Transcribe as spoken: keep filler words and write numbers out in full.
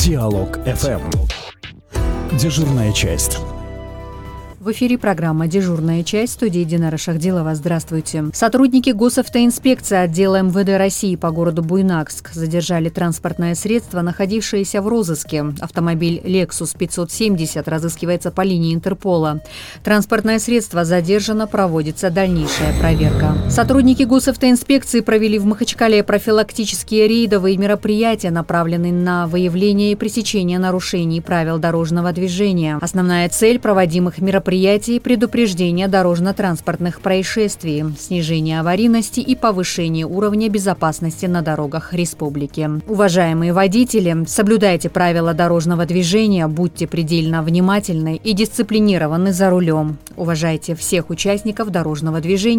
Диалог эф эм. Дежурная часть. В эфире программа «Дежурная часть», в студии Динара Шахдилова. Здравствуйте. Сотрудники госавтоинспекции отдела эм вэ дэ России по городу Буйнакск задержали транспортное средство, находившееся в розыске. Автомобиль «Лексус пятьсот семьдесят» разыскивается по линии Интерпола. Транспортное средство задержано, проводится дальнейшая проверка. Сотрудники госавтоинспекции провели в Махачкале профилактические рейдовые мероприятия, направленные на выявление и пресечение нарушений правил дорожного движения. Основная цель проводимых мероприятий мероприятий предупреждения дорожно-транспортных происшествий, снижения аварийности и повышения уровня безопасности на дорогах республики. Уважаемые водители, соблюдайте правила дорожного движения, будьте предельно внимательны и дисциплинированы за рулем. Уважайте всех участников дорожного движения.